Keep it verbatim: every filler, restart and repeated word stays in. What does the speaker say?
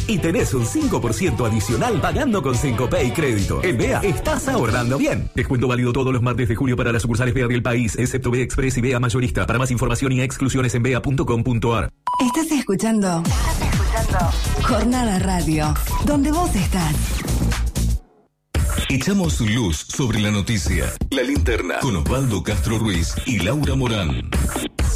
y tenés un cinco por ciento adicional pagando con Syncopay Crédito. En B E A estás ahorrando bien. Descuento válido todos los martes de julio para las sucursales B E A del país, excepto B E A Express y B E A Mayorista. Para más información y exclusiones en bea punto com punto ar. Estás escuchando. Estás escuchando. Jornada Radio, donde vos estás. Echamos luz sobre la noticia. La Linterna con Osvaldo Castro Ruiz y Laura Morán.